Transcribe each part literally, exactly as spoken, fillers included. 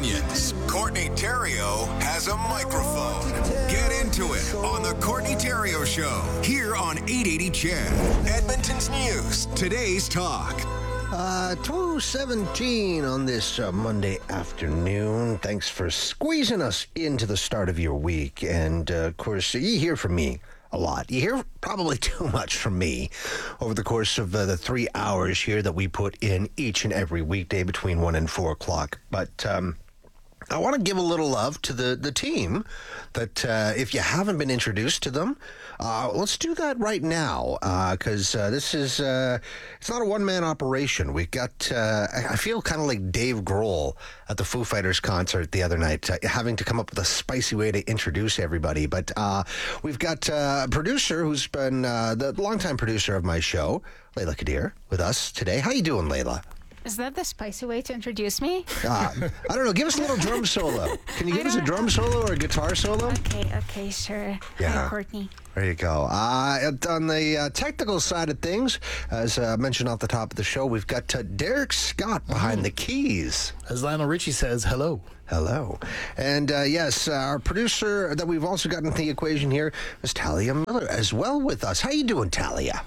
opinions. Courtney Terrio has a microphone. Get into it on the Courtney Terrio Show here on eight eighty C H E D. Edmonton's news. Today's talk. Uh, two seventeen on this uh, Monday afternoon. Thanks for squeezing us into the start of your week. And, uh, of course, you hear from me a lot. You hear probably too much from me over the course of uh, the three hours here that we put in each and every weekday between one and four o'clock. But um, I want to give a little love to the, the team that uh, if you haven't been introduced to them, uh, let's do that right now because uh, uh, this is, uh, it's not a one-man operation. We've got, uh, I feel kind of like Dave Grohl at the Foo Fighters concert the other night, uh, having to come up with a spicy way to introduce everybody. But uh, we've got uh, a producer who's been uh, the longtime producer of my show, Layla Kadir, with us today. How you doing, Layla? Is that the spicy way to introduce me? Uh, I don't know. Give us a little drum solo. Can you give us a drum solo or a guitar solo? Okay, okay, sure. Yeah. Hi, Courtney. There you go. Uh, on the uh, technical side of things, as uh, mentioned off the top of the show, we've got uh, Derek Scott behind mm. the keys. As Lionel Richie says, hello. Hello. And uh, yes, uh, our producer that we've also got in the equation here is Talia Miller as well with us. How you doing, Talia?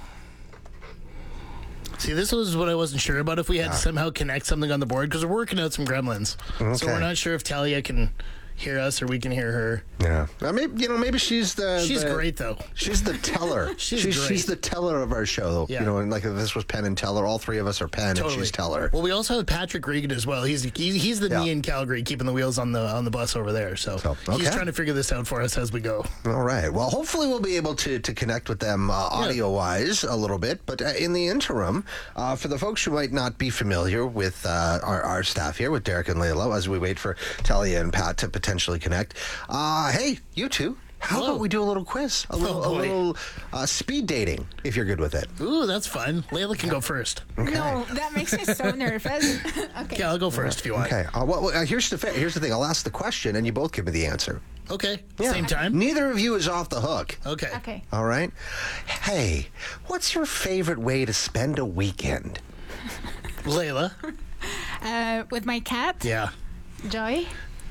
See, this was what I wasn't sure about, if we had yeah. to somehow connect something on the board, because we're working out some gremlins. Okay. So we're not sure if Talia can hear us or we can hear her. Yeah. Uh, maybe, you know, maybe she's the... She's the, great, though. She's the teller. she's, she's great. She's the teller of our show. Yeah. You know, and like if this was Penn and Teller, all three of us are Penn totally. and she's Teller. Well, we also have Patrick Regan as well. He's he's, he's the yeah. knee in Calgary, keeping the wheels on the on the bus over there. So, so okay. he's trying to figure this out for us as we go. All right. Well, hopefully we'll be able to, to connect with them uh, audio-wise a little bit. But uh, in the interim, uh, for the folks who might not be familiar with uh, our, our staff here, with Derek and Layla, as we wait for Talia and Pat to potentially connect, Uh, hey, you two. How Hello. about we do a little quiz, a little, oh, a little uh, speed dating, if you're good with it? Ooh, that's fun. Layla can go first. Okay. No, that makes me so nervous. Okay. Yeah, I'll go first if you want. Okay. Uh, well, uh, here's the here's the thing. I'll ask the question, and you both give me the answer. Okay. Yeah. Same time. Neither of you is off the hook. Okay. Okay. All right. Hey, what's your favorite way to spend a weekend? Layla. Uh, with my cat. Yeah. Joy.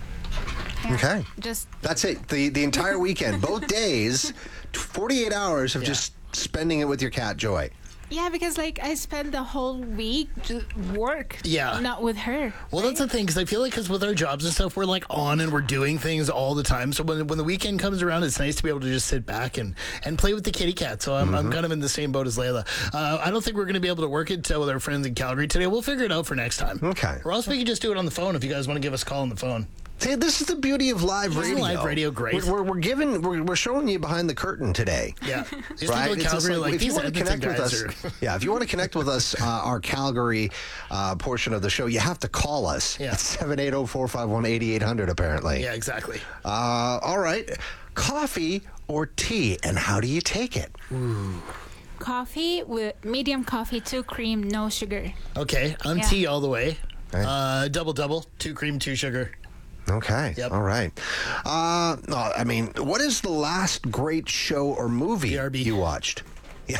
Yeah, okay. Just that's it. The the entire weekend, both days, forty-eight hours of yeah. just spending it with your cat, Joy. Yeah, because like I spend the whole week just work. Yeah. Not with her. Well, right? That's the thing, because I feel like because with our jobs and stuff, we're like on and we're doing things all the time. So when when the weekend comes around, it's nice to be able to just sit back and, and play with the kitty cat. So I'm, mm-hmm. I'm kind of in the same boat as Layla. Uh, I don't think we're going to be able to work it uh, with our friends in Calgary today. We'll figure it out for next time. Okay. Or else we can just do it on the phone if you guys want to give us a call on the phone. See, this is the beauty of live Isn't radio. Live radio, great. We're, we're, we're giving, we're, we're showing you behind the curtain today. Yeah, these right. people in Calgary like, like, if you want to connect with us, are... yeah, if you want to connect with us, uh, our Calgary uh, portion of the show, you have to call us. Yeah. It's seven eight zero, four five one, eight eight zero zero. Apparently. Yeah, exactly. Uh, all right, coffee or tea, and how do you take it? Ooh. Coffee with medium coffee, two cream, no sugar. Okay, I'm yeah. tea all the way. Okay. Uh, double double, two cream, two sugar. Okay. Yep. All right. Uh, no, I mean, what is the last great show or movie B R B. you watched? Yeah.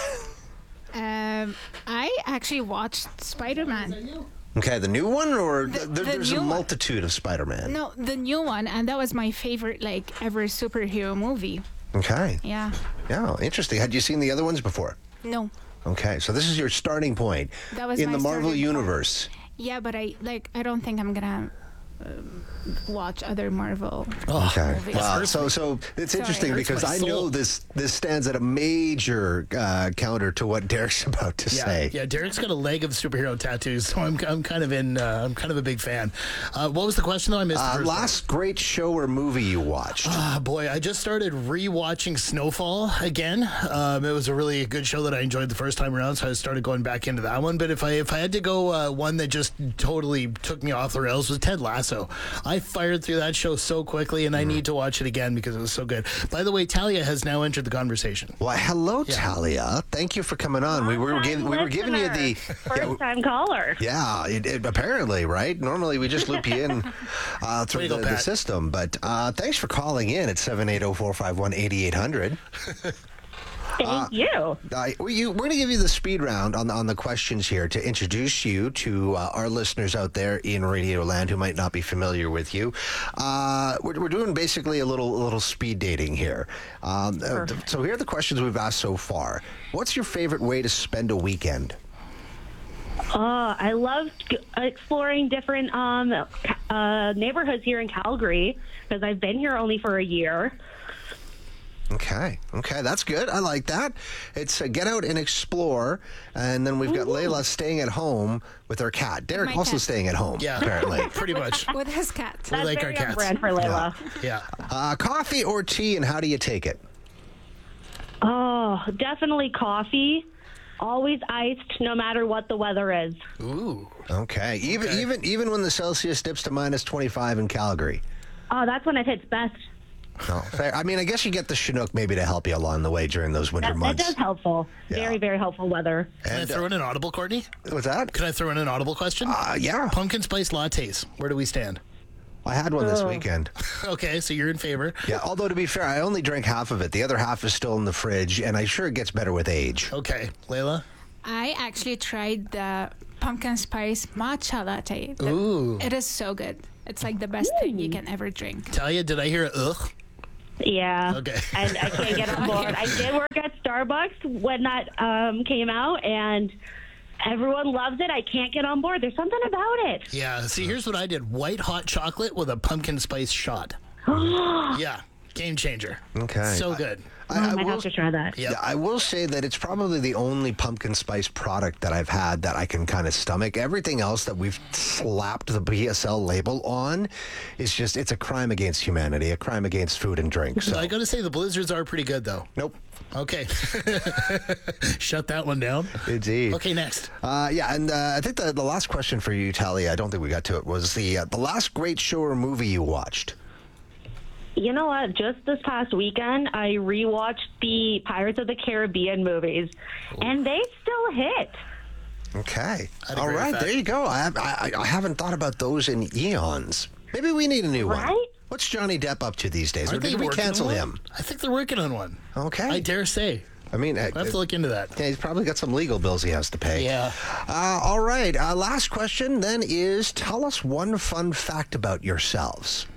Um, I actually watched Spider-Man. Okay, the new one, or The- th- there, the there's a new one. multitude of Spider-Man. No, the new one, and that was my favorite, like, ever superhero movie. Okay. Yeah. Yeah, interesting. Had you seen the other ones before? No. Okay, so this is your starting point That was in my the Marvel starting point. universe. Yeah, but I like. I don't think I'm gonna um, watch other Marvel Okay. movies. Wow. So, so it's Sorry. interesting Hurts because my I soul. know this this stands at a major uh, counter to what Derek's about to Yeah, say. yeah. Derek's got a leg of superhero tattoos, so I'm, I'm kind of in. Uh, I'm kind of a big fan. Uh, what was the question though? I missed the Uh, first last great show or movie you watched? Ah, boy, I just started rewatching Snowfall again. Um, it was a really good show that I enjoyed the first time around, so I started going back into that one. But if I if I had to go uh, one that just totally took me off the rails was Ted Lasso. I fired through that show so quickly, and I need to watch it again because it was so good. By the way, Talia has now entered the conversation. Well, hello, Talia. Thank you for coming on. We were giving we were giving you the first time caller. Yeah, it, it, apparently, right? Normally we just loop you in uh, through Way to the, go, the Pat. system, but uh, thanks for calling in at seven eight zero, four five one, eight eight zero zero. Thank Uh, you. Uh, we, you, we're going to give you the speed round on the, on the questions here to introduce you to uh, our listeners out there in Radio Land who might not be familiar with you. Uh, we're, we're doing basically a little a little speed dating here. Um, uh, th- so here are the questions we've asked so far. What's your favorite way to spend a weekend? Uh, I love g- exploring different um, uh, neighborhoods here in Calgary because I've been here only for a year. Okay, okay, that's good. I like that. It's uh, get out and explore, and then we've got Layla staying at home with her cat. Derek my also cat. staying at home, Yeah. apparently. Pretty much. With his cat. We That's like our very on cats. brand for Layla. Yeah. Uh, coffee or tea, and how do you take it? Oh, definitely coffee. Always iced, no matter what the weather is. Ooh. Okay, even Okay. even even when the Celsius dips to minus twenty-five in Calgary. Oh, that's when it hits best. No, fair. I mean, I guess you get the Chinook maybe to help you along the way during those winter That, that months. does helpful. Yeah. Very, very helpful weather. Can I And, throw in an audible, Courtney? What's that? Can I throw in an audible question? Uh, yeah, Pumpkin spice lattes. Where do we stand? I had one this Oh. weekend. Okay, so you're in favor. Yeah, although to be fair, I only drank half of it. The other half is still in the fridge, and I'm sure it gets better with age. Okay, Layla. I actually tried the pumpkin spice matcha latte. The- Ooh. It is so good. It's like the best thing you can ever drink. Talia, did I hear a ugh? Yeah. Okay. And I can't get on board. I did work at Starbucks when that um, came out, and everyone loves it. I can't get on board. There's something about it. Yeah, see, here's what I did. White hot chocolate with a pumpkin spice shot. Yeah, game changer. Okay. So good. I, I, I might will, have to try that. Yep. yeah, I will say that it's probably the only pumpkin spice product that I've had that I can kind of stomach. Everything else that we've slapped the P S L label on is just, it's a crime against humanity, a crime against food and drink. So, I gotta say, the blizzards are pretty good, though. nope. Okay. Shut that one down. Indeed. Okay, next. Uh, yeah, and uh, I think the, the last question for you, Talia, I don't think we got to it, was the uh, the last great show or movie you watched. You know what? Just this past weekend, I rewatched the Pirates of the Caribbean movies, and they still hit. Okay. I'd All agree with right, that. there you go. I, I, I haven't thought about those in eons. Maybe we need a new one. Right? What's Johnny Depp up to these days? Aren't or they did we working cancel on him? one? I think they're working on one. Okay. I dare say. I mean, uh, I have to look into that. yeah, he's probably got some legal bills he has to pay. Yeah. Uh, all right. Uh, last question then is tell us one fun fact about yourselves.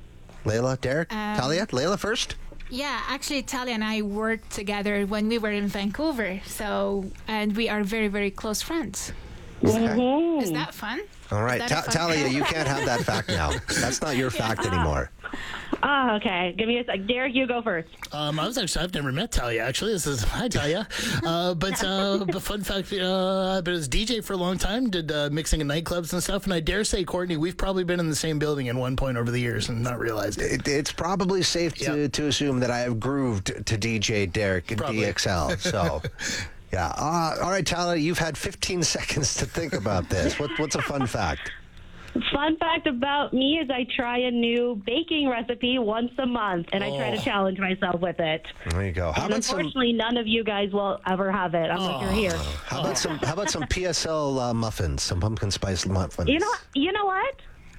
Layla, Derek, Um, Talia, Layla first. Yeah, actually, Talia and I worked together when we were in Vancouver. So, and we are very, very close friends. Mm-hmm. Is that fun? All right. Is that Ta- a fun Talia, fact? you can't have that fact now. That's not your fact anymore. Oh, okay. Give me a sec. Derek, you go first. Um, I was actually, I've never met Talia, actually. This is, hi, Talia. Uh, but, uh, but fun fact, uh, I've been as D J for a long time, did uh, mixing in nightclubs and stuff. And I dare say, Courtney, we've probably been in the same building at one point over the years and not realized it. It, it's probably safe to, Yep. to assume that I have grooved to D J Derek and Probably. D X L. So, yeah. Uh, all right, Talia, you've had fifteen seconds to think about this. What, what's a fun fact? Fun fact about me is I try a new baking recipe once a month, and I try to Oh. challenge myself with it. There you go. How And about some? unfortunately, none of you guys will ever have it unless you're here. How about some? How about some P S L uh, muffins? Some pumpkin spice muffins. You know, you know what?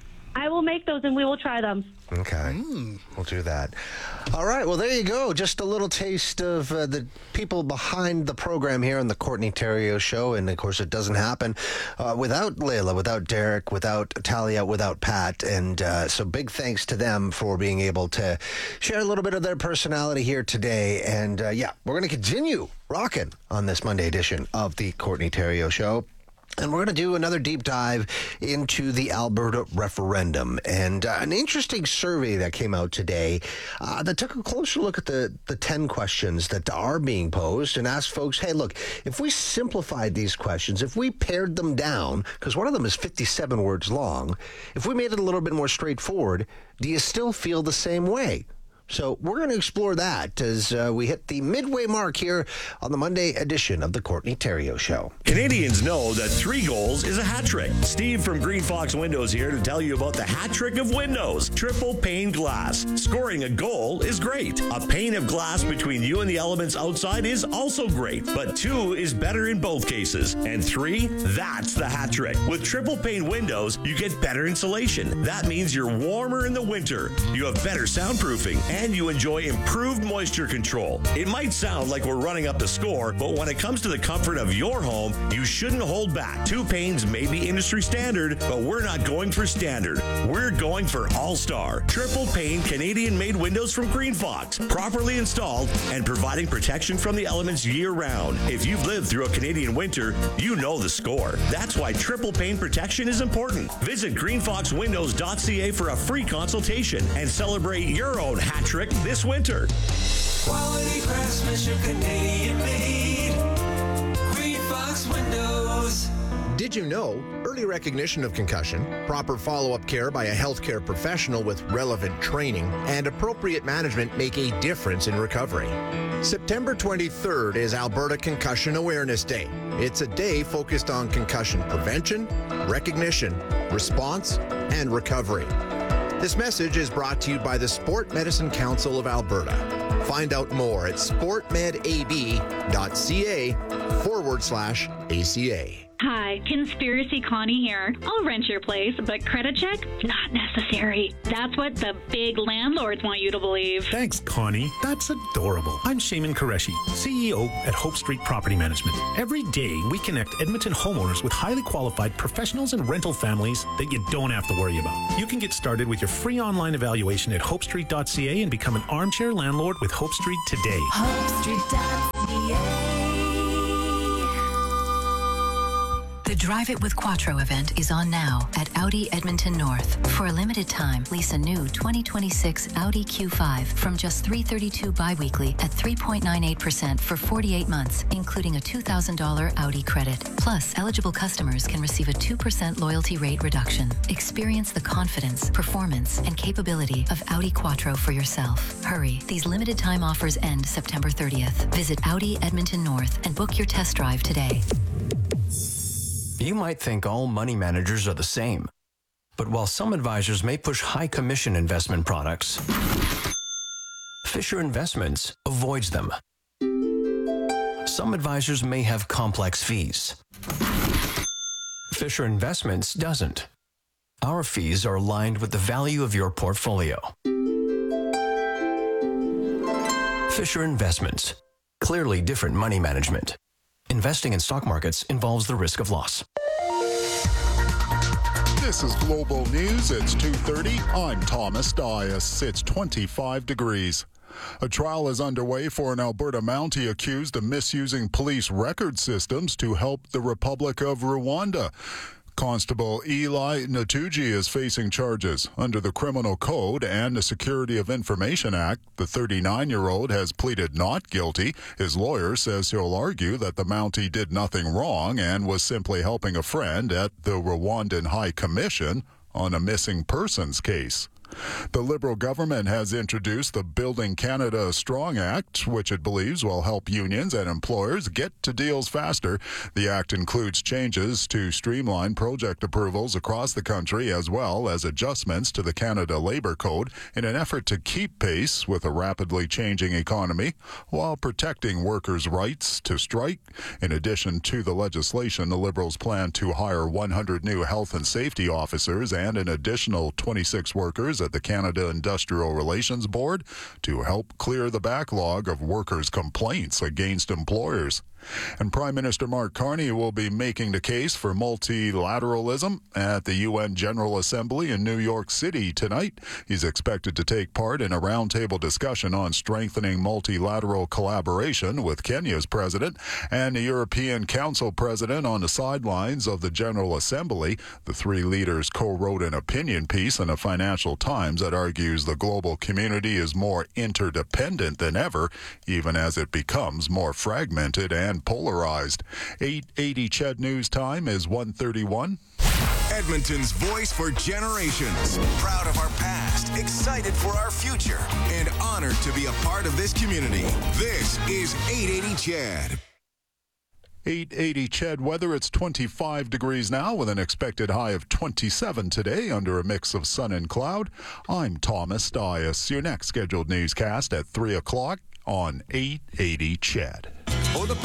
I will make those, and we will try them. Okay, we'll do that. All right, well, there you go. Just a little taste of uh, the people behind the program here on the Courtney Terrio Show. And, of course, it doesn't happen uh, without Layla, without Derek, without Talia, without Pat. And uh, so big thanks to them for being able to share a little bit of their personality here today. And, uh, yeah, we're going to continue rocking on this Monday edition of the Courtney Terrio Show. And we're going to do another deep dive into the Alberta referendum and uh, an interesting survey that came out today uh, that took a closer look at the, the ten questions that are being posed and asked folks, hey, look, if we simplified these questions, if we pared them down, because one of them is fifty-seven words long, if we made it a little bit more straightforward, do you still feel the same way? So we're going to explore that as uh, we hit the midway mark here on the Monday edition of the Courtney Terrio Show. Canadians know that three goals is a hat trick. Steve from Green Fox Windows here to tell you about the hat trick of windows. Triple pane glass. Scoring a goal is great. A pane of glass between you and the elements outside is also great, but two is better in both cases. And three, that's the hat trick. With triple pane windows, you get better insulation. That means you're warmer in the winter. You have better soundproofing and you enjoy improved moisture control. It might sound like we're running up the score, but when it comes to the comfort of your home, you shouldn't hold back. Two panes may be industry standard, but we're not going for standard. We're going for all-star. Triple pane Canadian-made windows from Green Fox, properly installed and providing protection from the elements year-round. If you've lived through a Canadian winter, you know the score. That's why triple pane protection is important. Visit green fox windows dot c a for a free consultation and celebrate your own hat trick this winter. Quality craftsmanship, Canadian made. Green Fox Windows. Did you know early recognition of concussion, proper follow-up care by a healthcare professional with relevant training, and appropriate management make a difference in recovery? September twenty-third is Alberta Concussion Awareness Day. It's a day focused on concussion prevention, recognition, response, and recovery. This message is brought to you by the Sport Medicine Council of Alberta. Find out more at sportmedab.ca forward slash ACA. Hi, Conspiracy Connie here. I'll rent your place, but credit check? Not necessary. That's what the big landlords want you to believe. Thanks, Connie. That's adorable. I'm Shaman Qureshi, C E O at Hope Street Property Management. Every day, we connect Edmonton homeowners with highly qualified professionals and rental families that you don't have to worry about. You can get started with your free online evaluation at hope street dot c a and become an armchair landlord with Hope Street today. hope street dot c a. The Drive It with Quattro event is on now at Audi Edmonton North. For a limited time, lease a new twenty twenty-six Audi Q five from just three hundred thirty-two dollars biweekly at three point nine eight percent for forty-eight months, including a two thousand dollars Audi credit. Plus, eligible customers can receive a two percent loyalty rate reduction. Experience the confidence, performance, and capability of Audi Quattro for yourself. Hurry, these limited time offers end September thirtieth. Visit Audi Edmonton North and book your test drive today. You might think all money managers are the same, but while some advisors may push high commission investment products, Fisher Investments avoids them. Some advisors may have complex fees. Fisher Investments doesn't. Our fees are aligned with the value of your portfolio. Fisher Investments. Clearly different money management. Investing in stock markets involves the risk of loss. This is Global News. It's two thirty. I'm Thomas Dias. It's twenty-five degrees. A trial is underway for an Alberta Mountie accused of misusing police record systems to help the Republic of Rwanda. Constable Eli Natuji is facing charges under the Criminal Code and the Security of Information Act. The thirty-nine-year-old has pleaded not guilty. His lawyer says he'll argue that the Mountie did nothing wrong and was simply helping a friend at the Rwandan High Commission on a missing persons case. The Liberal government has introduced the Building Canada Strong Act, which it believes will help unions and employers get to deals faster. The act includes changes to streamline project approvals across the country, as well as adjustments to the Canada Labour Code in an effort to keep pace with a rapidly changing economy while protecting workers' rights to strike. In addition to the legislation, the Liberals plan to hire one hundred new health and safety officers and an additional twenty-six workers at the Canada Industrial Relations Board to help clear the backlog of workers' complaints against employers. And Prime Minister Mark Carney will be making the case for multilateralism at the U N General Assembly in New York City tonight. He's expected to take part in a roundtable discussion on strengthening multilateral collaboration with Kenya's president and the European Council president on the sidelines of the General Assembly. The three leaders co-wrote an opinion piece in the Financial Times that argues the global community is more interdependent than ever, even as it becomes more fragmented and and polarized. eight eighty C H E D News Time is one thirty-one. Edmonton's voice for generations. Proud of our past, excited for our future, and honored to be a part of this community. This is eight eighty C H E D. eight eighty C H E D weather. It's twenty-five degrees now with an expected high of twenty-seven today under a mix of sun and cloud. I'm Thomas Dias. Your next scheduled newscast at three o'clock on eight eighty C H E D. Oh, the